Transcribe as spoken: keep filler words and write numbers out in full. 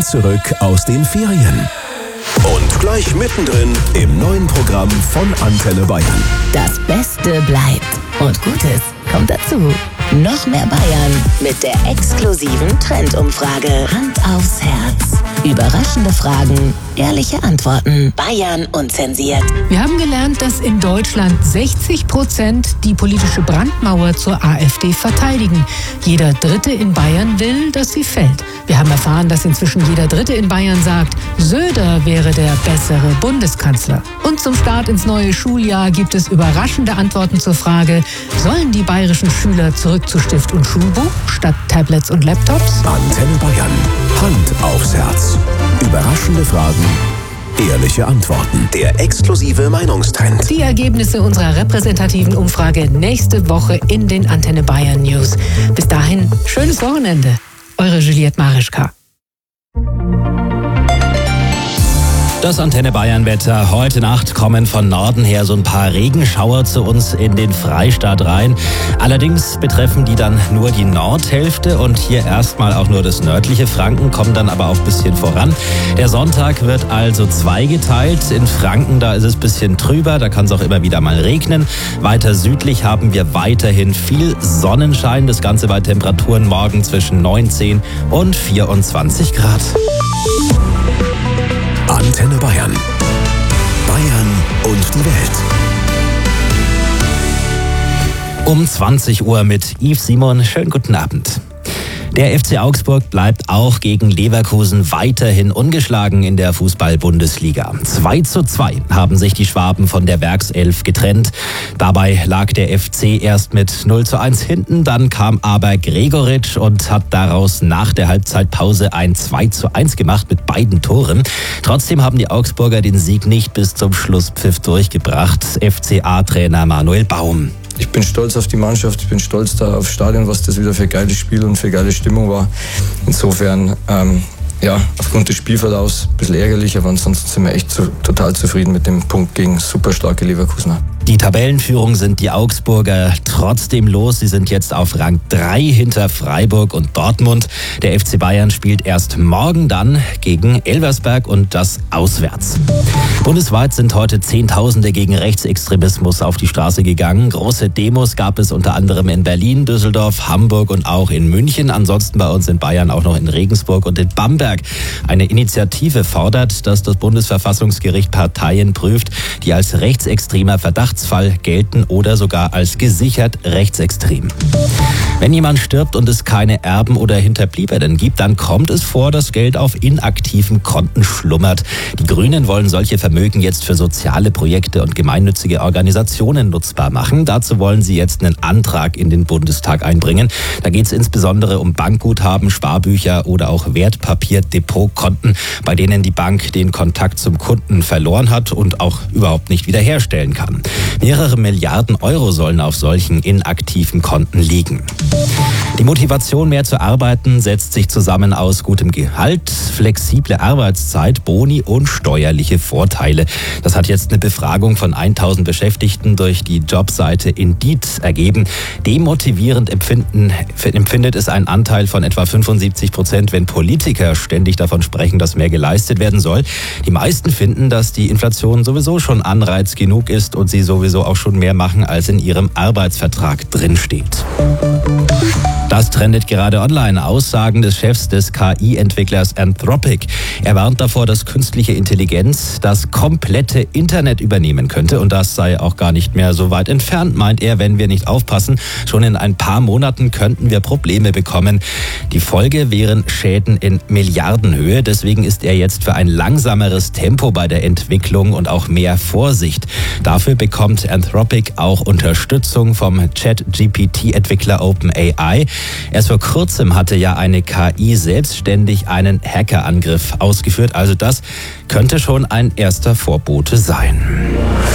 Zurück aus den Ferien. Und gleich mittendrin im neuen Programm von Antenne Bayern. Das Beste bleibt und Gutes kommt dazu. Noch mehr Bayern mit der exklusiven Trendumfrage. Hand aufs Herz. Überraschende Fragen, ehrliche Antworten. Bayern unzensiert. Wir haben gelernt, dass in Deutschland sechzig Prozent die politische Brandmauer zur AfD verteidigen. Jeder Dritte in Bayern will, dass sie fällt. Wir haben erfahren, dass inzwischen jeder Dritte in Bayern sagt, Söder wäre der bessere Bundeskanzler. Und zum Start ins neue Schuljahr gibt es überraschende Antworten zur Frage, sollen die bayerischen Schüler zurück zu Stift und Schulbuch statt Tablets und Laptops? Antenne Bayern. Hand aufs Herz. Überraschende Fragen, ehrliche Antworten. Der exklusive Meinungstrend. Die Ergebnisse unserer repräsentativen Umfrage nächste Woche in den Antenne Bayern News. Bis dahin, schönes Wochenende. Eure Juliette Marischka. Das Antenne Bayern Wetter. Heute Nacht kommen von Norden her so ein paar Regenschauer zu uns in den Freistaat rein. Allerdings betreffen die dann nur die Nordhälfte und hier erstmal auch nur das nördliche Franken, kommen dann aber auch ein bisschen voran. Der Sonntag wird also zweigeteilt. In Franken, da ist es ein bisschen trüber, da kann es auch immer wieder mal regnen. Weiter südlich haben wir weiterhin viel Sonnenschein. Das Ganze bei Temperaturen morgen zwischen neunzehn und vierundzwanzig Grad. Antenne Bayern. Bayern und die Welt. Um zwanzig Uhr mit Yves Simon. Schönen guten Abend. Der F C Augsburg bleibt auch gegen Leverkusen weiterhin ungeschlagen in der Fußball-Bundesliga. zwei zu zwei haben sich die Schwaben von der Werkself getrennt. Dabei lag der F C erst mit null zu eins hinten, dann kam aber Gregoritsch und hat daraus nach der Halbzeitpause ein zwei zu eins gemacht mit beiden Toren. Trotzdem haben die Augsburger den Sieg nicht bis zum Schlusspfiff durchgebracht. F C A-Trainer Manuel Baum. Ich bin stolz auf die Mannschaft, ich bin stolz da aufs Stadion, was das wieder für ein geiles Spiel und für eine geile Stimmung war. Insofern, ähm, ja, aufgrund des Spielverlaufs ein bisschen ärgerlich, aber ansonsten sind wir echt zu, total zufrieden mit dem Punkt gegen super starke Leverkusener. Die Tabellenführung sind die Augsburger trotzdem los. Sie sind jetzt auf Rang drei hinter Freiburg und Dortmund. Der F C Bayern spielt erst morgen dann gegen Elversberg und das auswärts. Bundesweit sind heute Zehntausende gegen Rechtsextremismus auf die Straße gegangen. Große Demos gab es unter anderem in Berlin, Düsseldorf, Hamburg und auch in München. Ansonsten bei uns in Bayern auch noch in Regensburg und in Bamberg. Eine Initiative fordert, dass das Bundesverfassungsgericht Parteien prüft, die als rechtsextremer Verdacht Fall gelten oder sogar als gesichert rechtsextrem. Wenn jemand stirbt und es keine Erben oder Hinterbliebenen gibt, dann kommt es vor, dass Geld auf inaktiven Konten schlummert. Die Grünen wollen solche Vermögen jetzt für soziale Projekte und gemeinnützige Organisationen nutzbar machen. Dazu wollen sie jetzt einen Antrag in den Bundestag einbringen. Da geht es insbesondere um Bankguthaben, Sparbücher oder auch Wertpapierdepotkonten, bei denen die Bank den Kontakt zum Kunden verloren hat und auch überhaupt nicht wiederherstellen kann. Mehrere Milliarden Euro sollen auf solchen inaktiven Konten liegen. Die Motivation, mehr zu arbeiten, setzt sich zusammen aus gutem Gehalt, flexible Arbeitszeit, Boni und steuerliche Vorteile. Das hat jetzt eine Befragung von tausend Beschäftigten durch die Jobseite Indeed ergeben. Demotivierend empfinden, empfindet es ein Anteil von etwa fünfundsiebzig Prozent, wenn Politiker ständig davon sprechen, dass mehr geleistet werden soll. Die meisten finden, dass die Inflation sowieso schon Anreiz genug ist und sie sowieso auch schon mehr machen, als in ihrem Arbeitsvertrag drinsteht. Das trendet gerade online. Aussagen des Chefs des K I-Entwicklers Anthropic. Er warnt davor, dass künstliche Intelligenz das komplette Internet übernehmen könnte. Und das sei auch gar nicht mehr so weit entfernt, meint er, wenn wir nicht aufpassen. Schon in ein paar Monaten könnten wir Probleme bekommen. Die Folge wären Schäden in Milliardenhöhe. Deswegen ist er jetzt für ein langsameres Tempo bei der Entwicklung und auch mehr Vorsicht. Dafür bekommt Anthropic auch Unterstützung vom Chat-G P T-Entwickler OpenAI. Erst vor kurzem hatte ja eine K I selbstständig einen Hackerangriff ausgeführt. Also das könnte schon ein erster Vorbote sein.